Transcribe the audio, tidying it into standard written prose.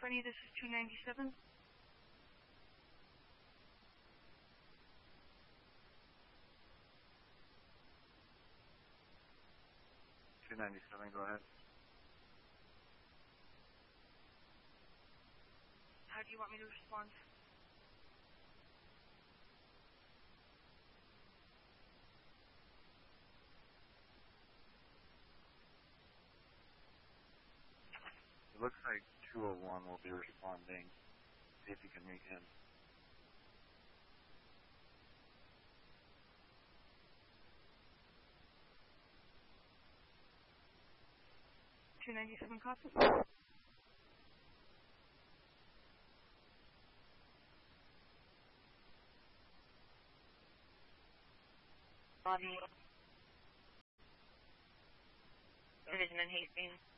Twenty, this is 297. 297, go ahead. How do you want me to respond? It looks like 201 will be responding. See if you can reach him. $297 copy. Bobby. Division in Hastings.